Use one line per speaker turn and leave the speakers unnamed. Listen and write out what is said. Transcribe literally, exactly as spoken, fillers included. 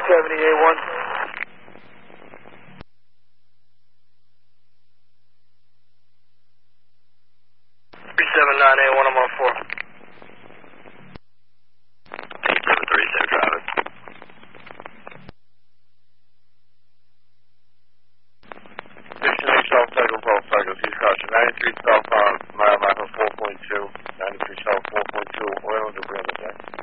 seventy-eight one. three seven nine eight one, I'm on four.
eight seven three, safe driving.
Destination South Cycle, South Cycle, East Caution, ninety-three southbound, mile marker four point two, ninety-three south four point two, oil and debris on the deck.